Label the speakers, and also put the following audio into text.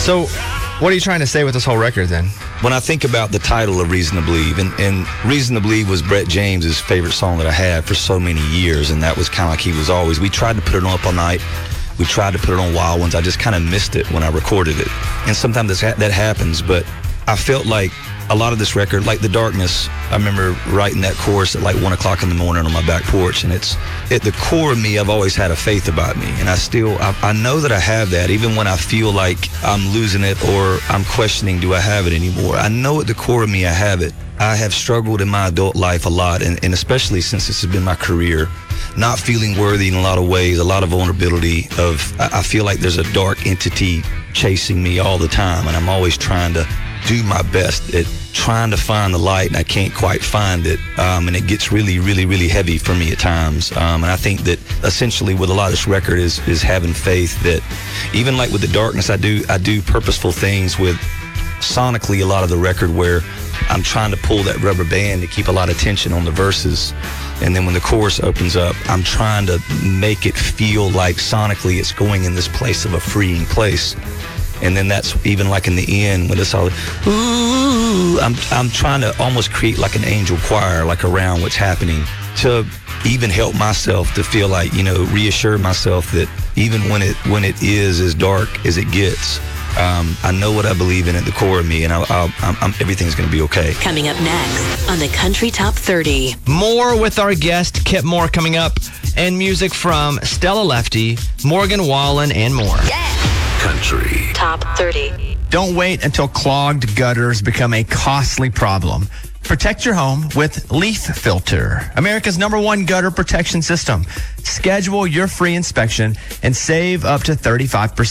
Speaker 1: So, what are you trying to say with this whole record then?
Speaker 2: When I think about the title of Reason to Believe, and Reason to Believe was Brett James's favorite song that I had for so many years, and that was kind of like he was always. We tried to put it on Up All Night. We tried to put it on Wild Ones. I just kind of missed it when I recorded it. And sometimes that happens, but I felt like a lot of this record, like The Darkness, I remember writing that chorus at like 1 o'clock in the morning on my back porch, and it's at the core of me. I've always had a faith about me, and I know that I have that, even when I feel like I'm losing it or I'm questioning, do I have it anymore? I know at the core of me I have it. I have struggled in my adult life a lot, and especially since this has been my career, not feeling worthy in a lot of ways, a lot of vulnerability. I feel like there's a dark entity chasing me all the time, and I'm always trying to do my best at trying to find the light, and I can't quite find it, and it gets really, really, really heavy for me at times. And I think that essentially with a lot of this record is having faith that even like with The Darkness, I do purposeful things with sonically a lot of the record where I'm trying to pull that rubber band to keep a lot of tension on the verses, and then when the chorus opens up, I'm trying to make it feel like sonically it's going in this place of a freeing place. And then that's even like in the end when it's all, ooh, I'm trying to almost create like an angel choir, like around what's happening, to even help myself to feel like, reassure myself that even when it is as dark as it gets, I know what I believe in at the core of me, and everything's going to be okay.
Speaker 3: Coming up next on the Country Top 30.
Speaker 1: More with our guest, Kip Moore, coming up, and music from Stella Lefty, Morgan Wallen, and more.
Speaker 3: Yeah.
Speaker 4: Country
Speaker 3: Top 30.
Speaker 1: Don't wait until clogged gutters become a costly problem. Protect your home with Leaf Filter, America's #1 gutter protection system. Schedule your free inspection and save up to 35%.